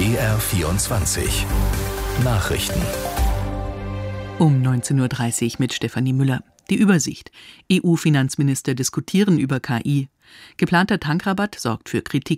BR24 Nachrichten. Um 19:30 Uhr mit Stefanie Müller. Die Übersicht. EU-Finanzminister diskutieren über KI. Geplanter Tankrabatt sorgt für Kritik.